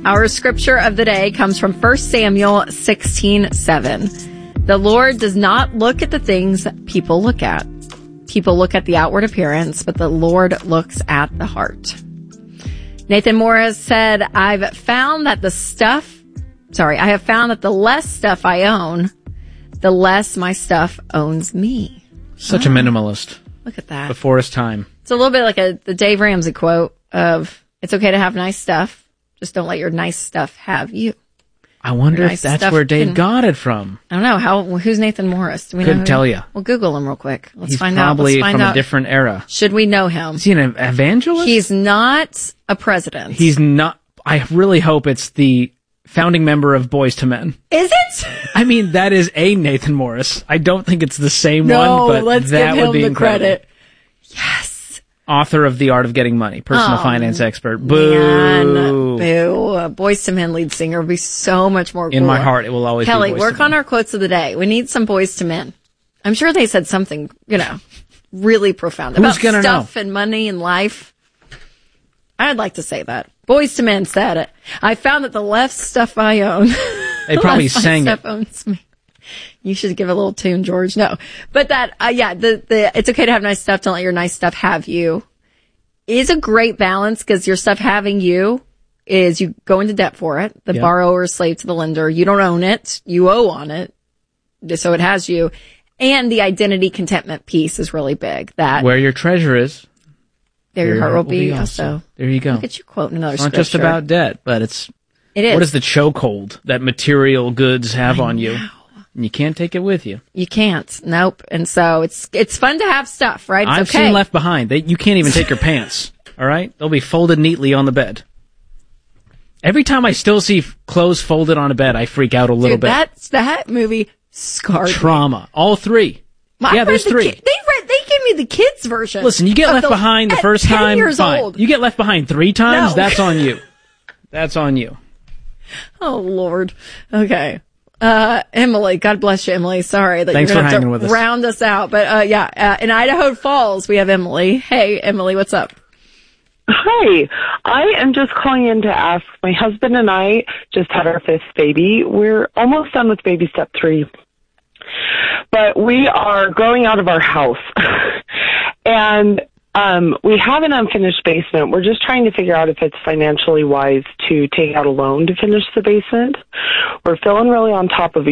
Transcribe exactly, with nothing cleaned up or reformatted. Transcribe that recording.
Our scripture of the day comes from First Samuel sixteen seven. The Lord does not look at the things people look at. People look at the outward appearance, but the Lord looks at the heart. Nathan Morris said, I've found that the stuff, sorry, I have found that the less stuff I own, the less my stuff owns me. Such oh, a minimalist. Look at that. Before his time. It's a little bit like a the Dave Ramsey quote of, it's okay to have nice stuff, just don't let your nice stuff have you. I wonder Your if nice that's where Dave can, got it from. I don't know. How? Who's Nathan Morris? Do we Couldn't know tell you. We'll Google him real quick. Let's He's find out. probably Let's find from out. a different era. Should we know him? Is he an evangelist? He's not a president. He's not. I really hope it's the founding member of Boyz two Men. Is it? I mean, that is a Nathan Morris. I don't think it's the same no, one, but let's that give him would be the incredible. credit. Yes. Author of The Art of Getting Money, personal oh, finance expert. Boo. Man, boo. Uh, Boyz two Men lead singer would be so much more cool. In my heart, it will always Kelly, be Boyz work two Men. on our quotes of the day. We need some Boyz two Men. I'm sure they said something, you know, really profound Who's about gonna stuff know? and money and life. I'd like to say that. Boyz two Men said it. I found that the less stuff I own, They probably less my sang stuff it. owns me. You should give a little tune, George. No, but that, uh, yeah, the, the, it's okay to have nice stuff. Don't let your nice stuff have you. Is a great balance because your stuff having you is you go into debt for it. The yep. borrower is slave to the lender. You don't own it. You owe on it. So it has you. And the identity contentment piece is really big. That where your treasure is, there your heart will be also. also. There you go. Look at you quoting another It's not scripture. just about debt, but it's, it is. what is the chokehold that material goods have I on know. you? And you can't take it with you. You can't. Nope. And so it's it's fun to have stuff, right? It's I've okay. seen Left Behind. They, you can't even take your pants. All right? They'll be folded neatly on the bed. Every time I still see f- clothes folded on a bed, I freak out a little Dude, bit. That's, that movie scarred Trauma. me. All three. My yeah, there's the three. Ki- they read. They gave me the kids version. Listen, you get of left the, behind the at first ten time, years fine. old. You get left behind three times, No. that's on you. That's on you. Oh, Lord. Okay. Uh, Emily, God bless you, Emily. Sorry that Thanks you're for going to hanging have with to us. round us out. But, uh, yeah, uh, in Idaho Falls, we have Emily. Hey, Emily, what's up? Hi. I am just calling in to ask, my husband and I just had our fifth baby. We're almost done with baby step three. But we are growing out of our house. and um, we have an unfinished basement. We're just trying to figure out if it's financially wise to take out a loan to finish the basement. We're feeling really on top of